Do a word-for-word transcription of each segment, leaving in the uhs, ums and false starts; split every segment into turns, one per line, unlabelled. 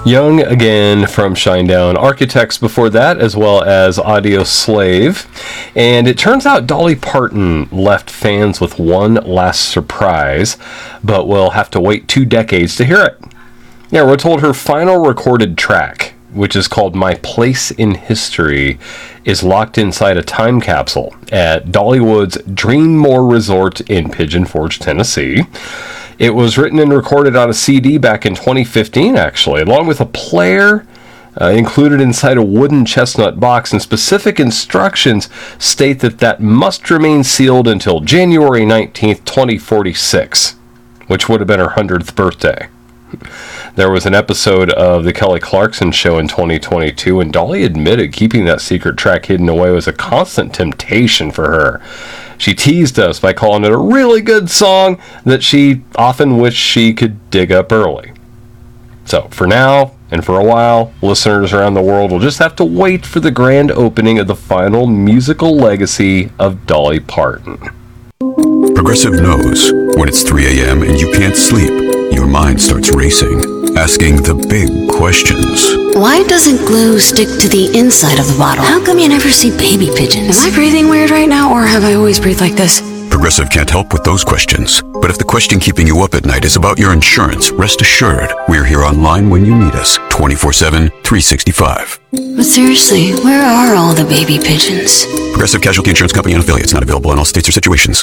Young Again from Shinedown Architects before that, as well as Audio Slave. And it turns out Dolly Parton left fans with one last surprise, but we'll have to wait two decades to hear it. Yeah, we're told her final recorded track, which is called My Place in History, is locked inside a time capsule at Dollywood's Dreammore Resort in Pigeon Forge, Tennessee. It was written and recorded on a C D back in twenty fifteen, actually, along with a player uh, included inside a wooden chestnut box, and specific instructions state that that must remain sealed until January nineteenth, twenty forty-six, which would have been her one hundredth birthday. There was an episode of The Kelly Clarkson Show in twenty twenty-two, and Dolly admitted keeping that secret track hidden away was a constant temptation for her. She teased us by calling it a really good song that she often wished she could dig up early. So, for now, and for a while, listeners around the world will just have to wait for the grand opening of the final musical legacy of Dolly Parton.
Progressive knows when it's three a.m. and you can't sleep, your mind starts racing, asking the big questions.
Why doesn't glue stick to the inside of the bottle? How come you never see baby pigeons? Am I breathing weird right now, or have I always breathed like this?
Progressive can't help with those questions. But if the question keeping you up at night is about your insurance, rest assured, we're here online when you need us, twenty-four seven, three sixty-five.
But seriously, where are all the baby pigeons?
Progressive Casualty Insurance Company and affiliates, not available in all states or situations.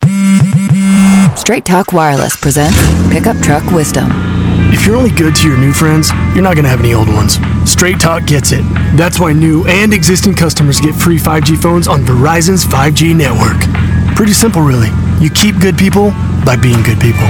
Straight Talk Wireless presents Pickup Truck Wisdom.
If you're only good to your new friends, you're not going to have any old ones. Straight Talk gets it. That's why new and existing customers get free five G phones on Verizon's five G network. Pretty simple, really. You keep good people by being good people.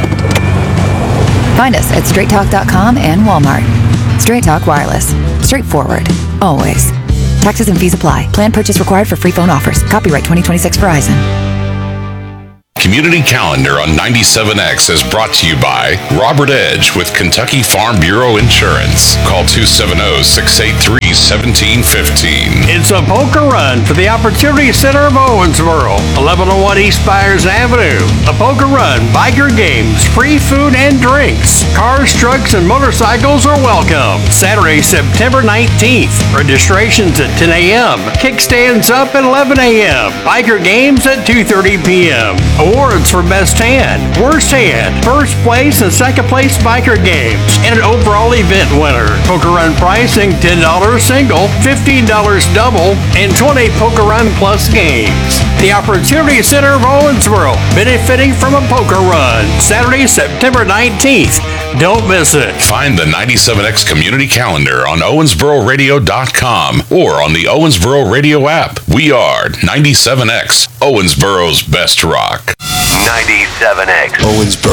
Find us at straight talk dot com and Walmart. Straight Talk Wireless. Straightforward. Always. Taxes and fees apply. Plan purchase required for free phone offers. Copyright twenty twenty-six Verizon.
Community Calendar on ninety-seven X is brought to you by Robert Edge with Kentucky Farm Bureau Insurance. Call two seven zero, six eight three, one seven one five.
It's a poker run for the Opportunity Center of Owensboro, eleven oh one East Byers Avenue. A poker run, biker games, free food and drinks. Cars, trucks, and motorcycles are welcome. Saturday, September nineteenth. Registrations at ten a.m. Kickstands up at eleven a.m. Biker games at two thirty p.m. Awards for Best Hand, Worst Hand, First Place and Second Place Biker Games, and an overall event winner. Poker Run pricing ten dollars single, fifteen dollars double, and twenty Poker Run Plus games. The Opportunity Center of Owensboro, benefiting from a poker run. Saturday, September nineteenth. Don't miss it.
Find the ninety-seven X Community Calendar on owensboro radio dot com or on the Owensboro Radio app. We are ninety-seven X, Owensboro's best rock.
ninety-seven X.
Owensboro.